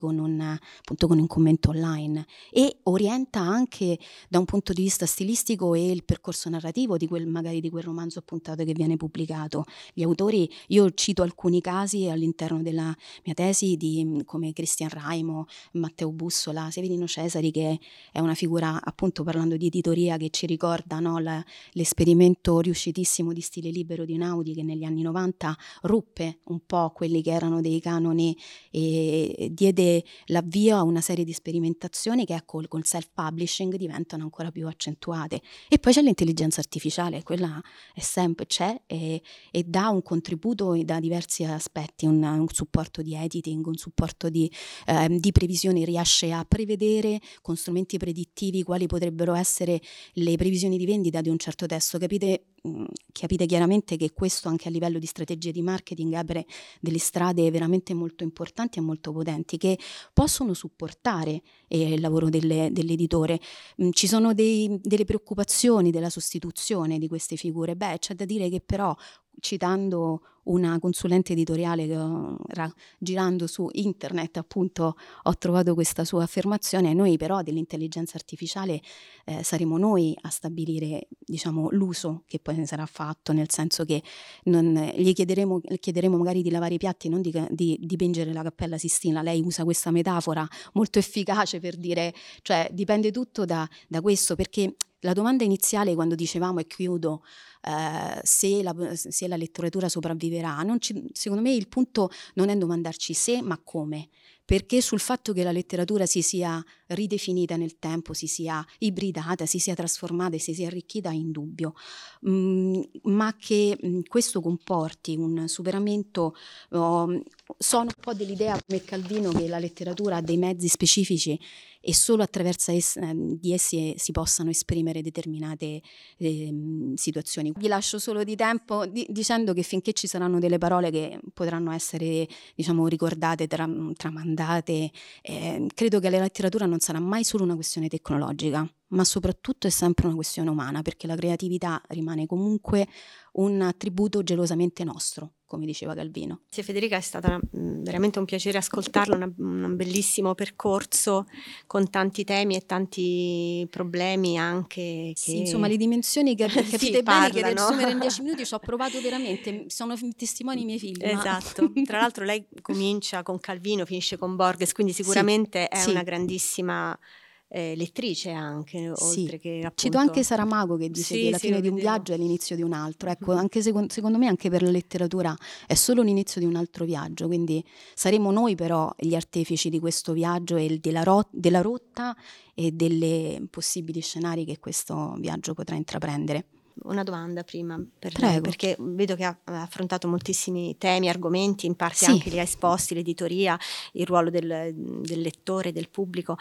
appunto con un commento online, e orienta anche da un punto di vista stilistico e il percorso narrativo magari di quel romanzo appuntato che viene pubblicato. Gli autori, io cito alcuni casi all'interno della mia tesi come Cristian Raimo, Matteo Bussola, Severino Cesari, che è una figura, appunto parlando di editoria, che ci ricorda, no, l'esperimento riuscitissimo di stile libero di Einaudi, che negli anni 90 ruppe un po' quelli che erano dei canoni e diede l'avvio a una serie di sperimentazioni che col self-publishing diventano ancora più accentuate. E poi c'è l'intelligenza artificiale, quella è sempre c'è e dà un contributo da diversi aspetti, un supporto di editing, un supporto di previsioni, riesce a prevedere con strumenti predittivi quali potrebbero essere le previsioni di vendita di un certo testo. Capite chiaramente che questo anche a livello di strategie di marketing apre delle strade veramente molto importanti e molto potenti che possono supportare il lavoro dell'editore. Ci sono delle preoccupazioni della sostituzione di queste figure. C'è da dire che però, citando una consulente editoriale che girando su internet appunto ho trovato questa sua affermazione, noi però dell'intelligenza artificiale saremo noi a stabilire, diciamo, l'uso che poi ne sarà fatto, nel senso che gli chiederemo magari di lavare i piatti, non di dipingere la Cappella Sistina. Lei usa questa metafora molto efficace per dire, cioè dipende tutto da questo, perché la domanda iniziale, quando dicevamo, e chiudo, se la letteratura sopravviverà, secondo me il punto non è domandarci se, ma come. Perché sul fatto che la letteratura si sia ridefinita nel tempo, si sia ibridata, si sia trasformata e si sia arricchita è indubbio, ma che questo comporti un superamento. Sono un po' dell'idea, come Calvino, che la letteratura ha dei mezzi specifici e solo attraverso di essi si possano esprimere determinate situazioni. Vi lascio solo di tempo dicendo che finché ci saranno delle parole che potranno essere, diciamo, ricordate, tramandate, credo che la letteratura non sarà mai solo una questione tecnologica, ma soprattutto è sempre una questione umana, perché la creatività rimane comunque un attributo gelosamente nostro, come diceva Calvino. Grazie Federica, è stato veramente un piacere ascoltarlo, un bellissimo percorso con tanti temi e tanti problemi anche. Sì, insomma, le dimensioni capite sì, bene parlano. che riassumere in 10 minuti ci ho provato veramente, sono testimoni i miei figli. Esatto, tra l'altro lei comincia con Calvino, finisce con Borges, quindi sicuramente è una grandissima lettrice anche, oltre che appunto. Cito anche Saramago che dice che la fine di un viaggio è l'inizio di un altro. Ecco, anche secondo me anche per la letteratura è solo l'inizio di un altro viaggio, quindi saremo noi però gli artefici di questo viaggio e della rotta e delle possibili scenari che questo viaggio potrà intraprendere. Una domanda prima per Prego. lei, perché vedo che ha affrontato moltissimi temi, argomenti, in parte anche li ha esposti, l'editoria, il ruolo del lettore, del pubblico.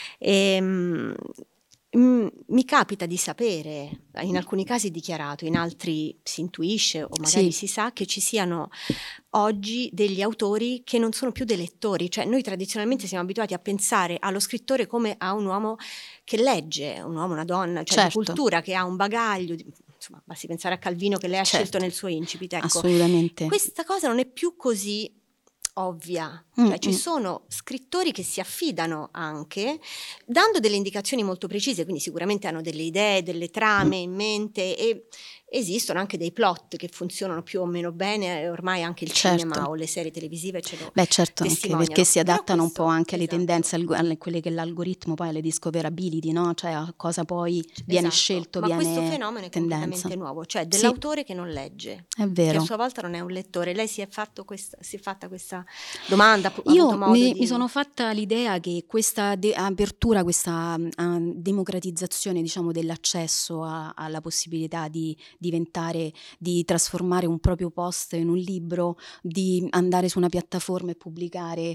Mi capita di sapere, in alcuni casi dichiarato, in altri si intuisce o magari si sa che ci siano oggi degli autori che non sono più dei lettori, cioè noi tradizionalmente siamo abituati a pensare allo scrittore come a un uomo che legge, un uomo, una donna, cioè di cultura, che ha un bagaglio, insomma, basti pensare a Calvino che lei ha scelto nel suo incipit, ecco. Assolutamente. Questa cosa non è più così ovvia, cioè ci sono scrittori che si affidano anche dando delle indicazioni molto precise, quindi sicuramente hanno delle idee, delle trame in mente e esistono anche dei plot che funzionano più o meno bene e ormai anche il cinema o le serie televisive ce lo testimoniano. Anche perché si adattano un po' anche alle tendenze, a quelle che l'algoritmo poi, alle discoverability, no? Cioè a cosa poi viene scelto, ma viene questo fenomeno è completamente nuovo, cioè dell'autore che non legge, è vero, che a sua volta non è un lettore. Lei si è fatta questa domanda? Io mi sono fatta l'idea che questa apertura, questa democratizzazione, diciamo, dell'accesso alla possibilità di trasformare un proprio post in un libro, di andare su una piattaforma e pubblicare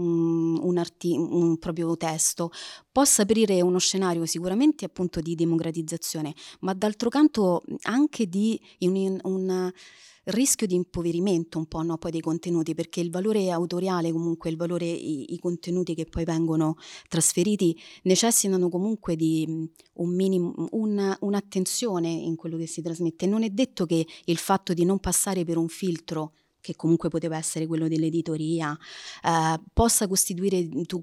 un proprio testo, possa aprire uno scenario sicuramente appunto di democratizzazione, ma d'altro canto anche di un rischio di impoverimento un po', no, poi dei contenuti, perché il valore autoriale, comunque il valore, i contenuti che poi vengono trasferiti necessitano comunque di un minimo, un'attenzione in quello che si trasmette. Non è detto che il fatto di non passare per un filtro che comunque poteva essere quello dell'editoria, possa costituire, tu